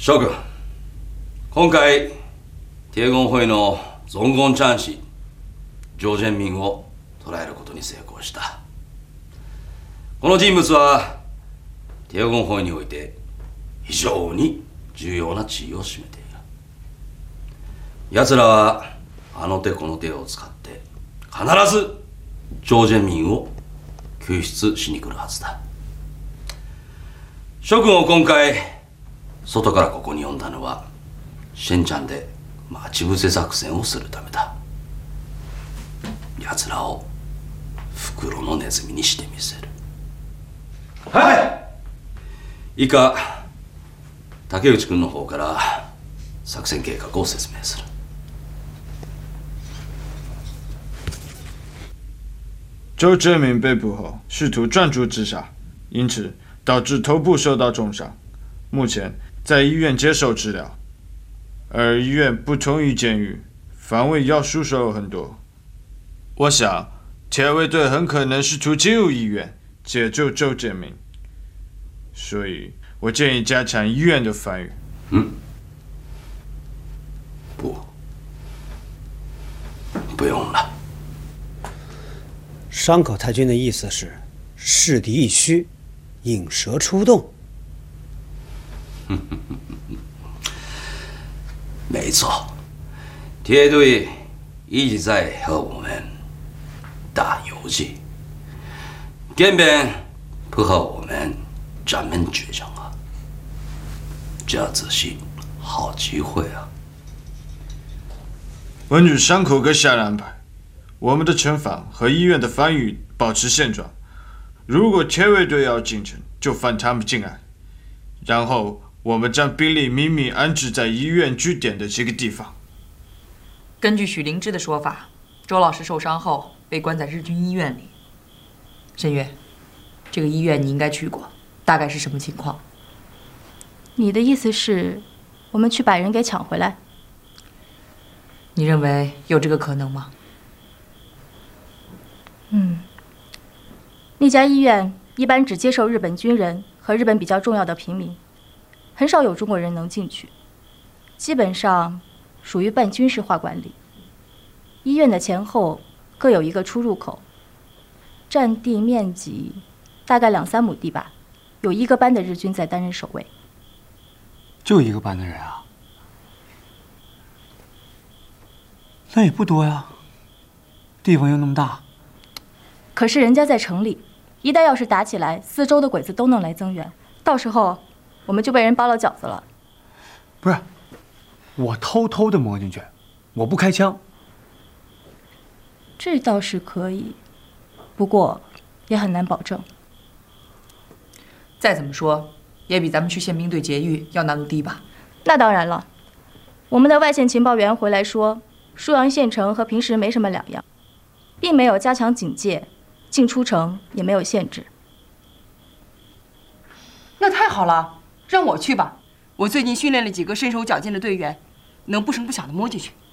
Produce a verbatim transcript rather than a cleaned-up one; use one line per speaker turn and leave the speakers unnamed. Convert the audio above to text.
諸君、今回帝国会の存言チャンシ上前民を捕らえることに成功した。この人物は帝国会において非常に重要な地位を占めている。奴らはあの手この手を使って必ず上前民を救出しに来るはずだ。諸君を今回外からここに呼んだのはシェンチャンで待ち伏せ作戦をするためだ。奴らを袋のネズミにしてみせる。はい。以下竹内君の方から作戦計画を説明する。
周哲明被捕后试图专注自杀，因此导致头部受到重伤，目前在医院接受治疗。而医院不同于监狱，防卫要束手很多。我想铁卫队很可能试图进入医院解救周哲明，所以我建议加强医院的防御。
嗯，不，不用了。
山口太君的意思是示敌一虚，引蛇出洞。
没错，铁队一直在和我们打游击，根本不和我们正面决战啊！这只是好机会啊！
根据山口阁下的安排，我们的城防和医院的防御保持现状。如果铁卫队要进城，就放他们进来，然后我们将兵力秘密安置在医院据点的这个地方。
根据许灵芝的说法，周老师受伤后被关在日军医院里。申月，这个医院你应该去过，大概是什么情况？
你的意思是，我们去把人给抢回来？
你认为有这个可能吗？
嗯，那家医院一般只接受日本军人和日本比较重要的平民，很少有中国人能进去，基本上属于半军事化管理。医院的前后各有一个出入口，占地面积大概两三亩地吧，有一个班的日军在担任守卫。
就一个班的人啊？那也不多呀，地方又那么大。
可是人家在城里，一旦要是打起来，四周的鬼子都能来增援，到时候我们就被人包了饺子了。
不是，我偷偷的摸进去，我不开枪。
这倒是可以，不过也很难保证。
再怎么说，也比咱们去宪兵队劫狱要难度低吧？
那当然了，我们的外线情报员回来说，舒阳县城和平时没什么两样，并没有加强警戒，进出城也没有限制。
那太好了，让我去吧。我最近训练了几个身手矫健的队员，能不声不响地摸进去。